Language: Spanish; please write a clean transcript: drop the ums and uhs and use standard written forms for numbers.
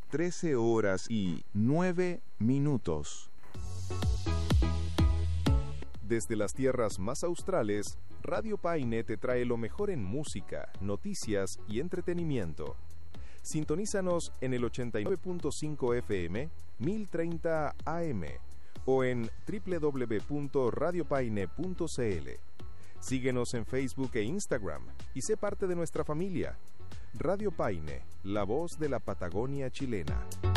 13:09. Desde las tierras más australes, Radio Paine te trae lo mejor en música, noticias y entretenimiento. Sintonízanos en el 89.5 FM, 1030 AM o en www.radiopaine.cl. Síguenos en Facebook e Instagram y sé parte de nuestra familia. Radio Paine, la voz de la Patagonia chilena.